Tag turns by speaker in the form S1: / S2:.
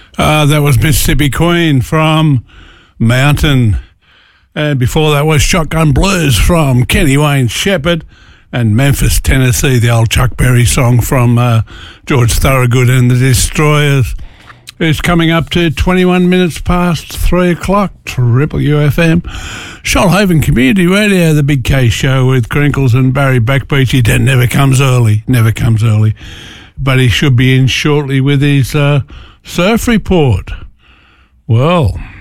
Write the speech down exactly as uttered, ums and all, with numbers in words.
S1: Uh, that was Mississippi Queen from Mountain. And before that was Shotgun Blues from Kenny Wayne Shepherd. And Memphis, Tennessee, the old Chuck Berry song from uh, George Thorogood and the Destroyers. It's coming up to twenty-one minutes past three o'clock, Triple U F M. Shoalhaven Community Radio, the Big K Show with Crinkles and Barry Backbeach. He never comes early, never comes early. But he should be in shortly with his uh, surf report. Well,